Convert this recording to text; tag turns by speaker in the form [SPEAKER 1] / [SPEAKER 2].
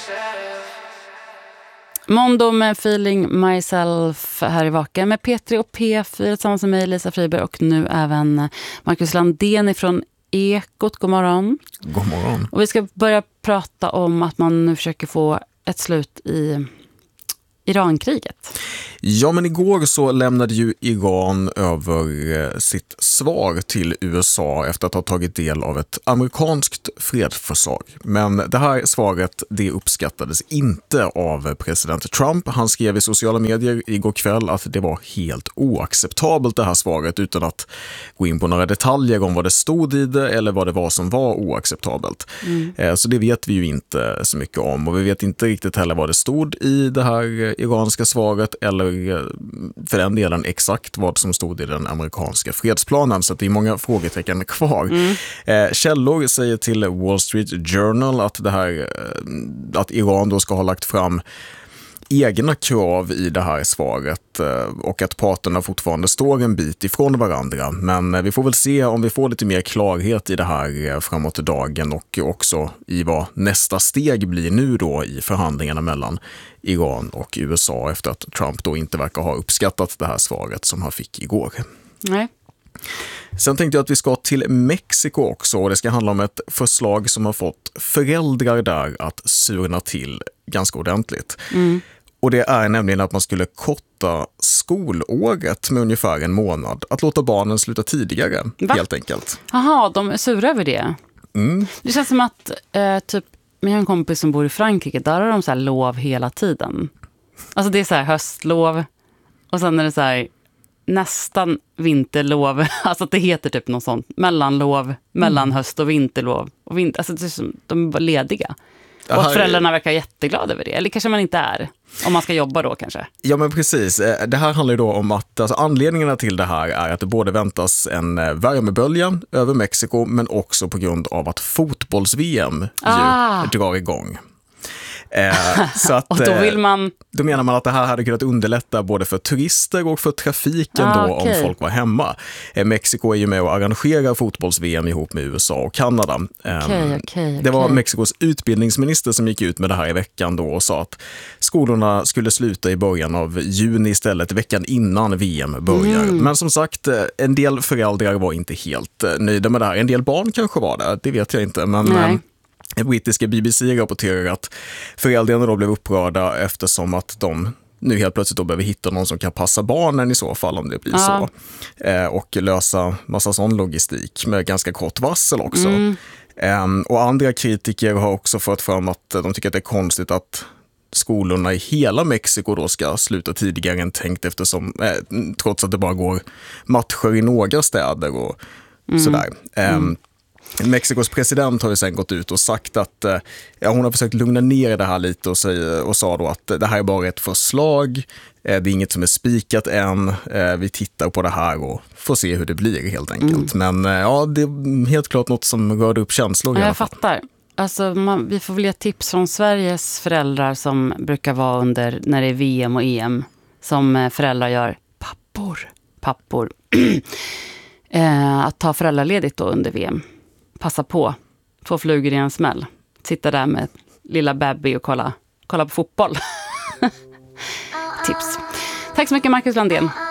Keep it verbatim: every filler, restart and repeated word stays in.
[SPEAKER 1] Måndag med Feeling Myself här i Vaken med Petri och P fyra tillsammans med mig, Lisa Friberg, och nu även Marcus Landén ifrån Ekot. God morgon.
[SPEAKER 2] God morgon.
[SPEAKER 1] Och vi ska börja prata om att man nu försöker få ett slut i Irankriget.
[SPEAKER 2] Ja, men igår så lämnade ju Iran över sitt svar till U S A efter att ha tagit del av ett amerikanskt fredsförslag. Men det här svaret, det uppskattades inte av president Trump. Han skrev i sociala medier igår kväll att det var helt oacceptabelt, det här svaret, utan att gå in på några detaljer om vad det stod i det eller vad det var som var oacceptabelt. Mm. Så det vet vi ju inte så mycket om, och vi vet inte riktigt heller vad det stod i det här iranska svaret eller för den delen exakt vad som stod i den amerikanska fredsplanen, så att det är många frågetecken kvar. Mm. Eh, källor säger till Wall Street Journal att det här att Iran då ska ha lagt fram egna krav i det här svaret och att parterna fortfarande står en bit ifrån varandra. Men vi får väl se om vi får lite mer klarhet i det här framåt dagen och också i vad nästa steg blir nu då i förhandlingarna mellan Iran och U S A efter att Trump då inte verkar ha uppskattat det här svaret som han fick igår.
[SPEAKER 1] Nej.
[SPEAKER 2] Sen tänkte jag att vi ska till Mexiko också, och det ska handla om ett förslag som har fått föräldrar där att surna till ganska ordentligt. Mm. Och det är nämligen att man skulle korta skolåret med ungefär en månad. Att låta barnen sluta tidigare, Va? helt enkelt.
[SPEAKER 1] Jaha, de är sura över det. Mm. Det känns som att eh, typ, jag har en kompis som bor i Frankrike, där har de så här lov hela tiden. Alltså det är så här höstlov och sen är det så här nästan vinterlov. Alltså att det heter typ något sånt. Mellanlov, mellan höst och vinterlov. Och vinter, alltså det är som, de var lediga. Och att föräldrarna verkar jätteglada över det. Eller kanske man inte är. Om man ska jobba då kanske.
[SPEAKER 2] Ja, men precis. Det här handlar ju då om att alltså, anledningarna till det här är att det både väntas en värmebölja över Mexiko, men också på grund av att fotbolls-V M ah. ju drar igång. Eh, så att,
[SPEAKER 1] och då vill man...
[SPEAKER 2] Då menar man att det här hade kunnat underlätta både för turister och för trafiken ah, då okay. om folk var hemma. Eh, Mexiko är ju med och arrangerar fotbolls-V M ihop med U S A och Kanada. Eh,
[SPEAKER 1] okay, okay,
[SPEAKER 2] det var
[SPEAKER 1] okay.
[SPEAKER 2] Mexikos utbildningsminister som gick ut med det här i veckan då och sa att skolorna skulle sluta i början av juni istället, veckan innan V M börjar. Mm. Men som sagt, en del föräldrar var inte helt nöjda med det här. En del barn kanske var det, det vet jag inte. Men... Nej. Brittiska B B C rapporterar att föräldrarna då blev upprörda eftersom att de nu helt plötsligt då behöver hitta någon som kan passa barnen i så fall om det blir ja. så. Eh, och lösa massa sån logistik med ganska kort varsel också. Mm. Eh, och andra kritiker har också fört fram att de tycker att det är konstigt att skolorna i hela Mexiko då ska sluta tidigare än tänkt eftersom, eh, trots att det bara går matcher i några städer och mm. sådär. Eh, mm. Mexikos president har ju sen gått ut och sagt att ja, hon har försökt lugna ner det här lite och, säga, och sa då att det här är bara ett förslag, det är inget som är spikat än, vi tittar på det här och får se hur det blir helt enkelt. Mm. Men ja, det är helt klart något som rörde upp känslor i
[SPEAKER 1] ja,
[SPEAKER 2] alla fall.
[SPEAKER 1] Jag fattar. Alltså, man, vi får väl ge tips från Sveriges föräldrar som brukar vara under när det är V M och E M som föräldrar gör. Pappor. Pappor. eh, att ta föräldraledigt då under V M. Passa på. Två flugor i en smäll. Sitta där med lilla baby och kolla, kolla på fotboll. Tips. Tack så mycket, Marcus Landén.